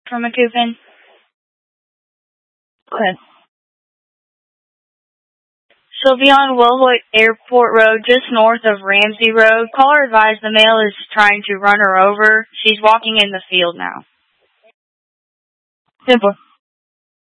from McCoupin. Okay. She'll be on Wilhoit Airport Road, just north of Ramsey Road. Caller advised the male is trying to run her over. She's walking in the field now. 10-4.